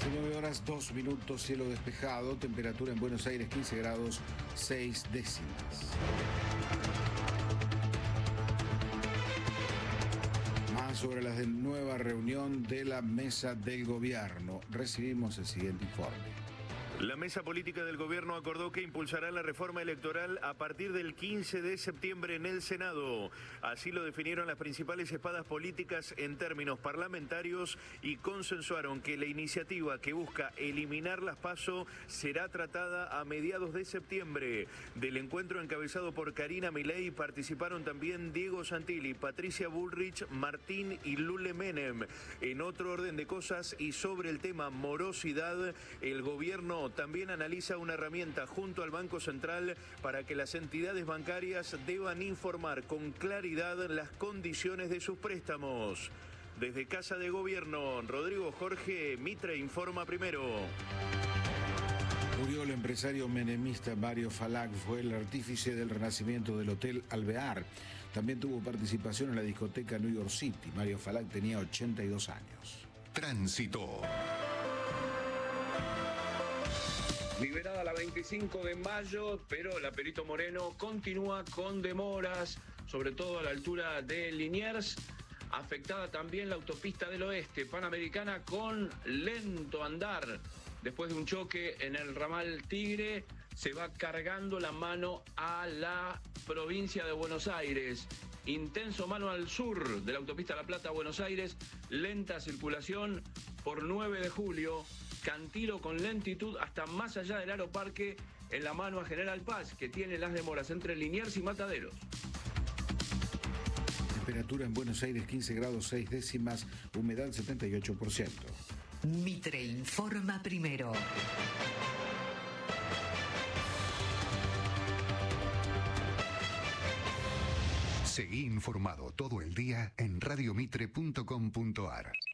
19 horas 2 minutos, cielo despejado, temperatura en Buenos Aires 15 grados 6 décimas. Más sobre la nueva reunión de la mesa del gobierno. Recibimos el siguiente informe. La mesa política del gobierno acordó que impulsará la reforma electoral a partir del 15 de septiembre en el Senado. Así lo definieron las principales espadas políticas en términos parlamentarios y consensuaron que la iniciativa que busca eliminar las PASO será tratada a mediados de septiembre. Del encuentro encabezado por Karina Milei participaron también Diego Santilli, Patricia Bullrich, Martín y Lule Menem. En otro orden de cosas y sobre el tema morosidad, el gobierno también analiza una herramienta junto al Banco Central para que las entidades bancarias deban informar con claridad las condiciones de sus préstamos. Desde Casa de Gobierno, Rodrigo Jorge, Mitre informa primero. Murió el empresario menemista Mario Falak, fue el artífice del renacimiento del Hotel Alvear. También tuvo participación en la discoteca New York City. Mario Falak tenía 82 años. Tránsito. Liberada la 25 de mayo, pero la Perito Moreno continúa con demoras, sobre todo a la altura de Liniers. Afectada también la autopista del oeste, Panamericana, con lento andar. Después de un choque en el ramal Tigre, se va cargando la mano a la provincia de Buenos Aires. Intenso mano al sur de la autopista La Plata a Buenos Aires, lenta circulación por 9 de julio. Cantilo con lentitud hasta más allá del Aeroparque en la mano a General Paz, que tiene las demoras entre Liniers y Mataderos. Temperatura en Buenos Aires 15 grados 6 décimas, humedad 78%. Mitre informa primero. Seguí informado todo el día en radiomitre.com.ar.